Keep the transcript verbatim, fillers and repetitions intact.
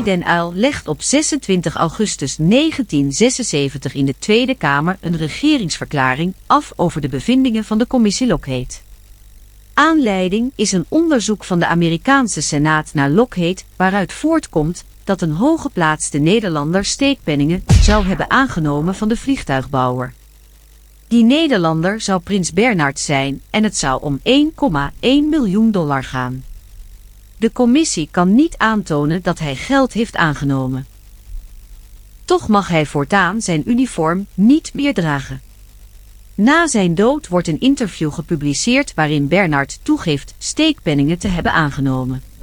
Den Uyl legt op zesentwintig augustus negentien zesenzeventig in de Tweede Kamer een regeringsverklaring af over de bevindingen van de commissie Lockheed. Aanleiding is een onderzoek van de Amerikaanse Senaat naar Lockheed, waaruit voortkomt dat een hooggeplaatste Nederlander steekpenningen zou hebben aangenomen van de vliegtuigbouwer. Die Nederlander zou prins Bernhard zijn en het zou om één komma één miljoen dollar gaan. De commissie kan niet aantonen dat hij geld heeft aangenomen. Toch mag hij voortaan zijn uniform niet meer dragen. Na zijn dood wordt een interview gepubliceerd waarin Bernhard toegeeft steekpenningen te hebben aangenomen.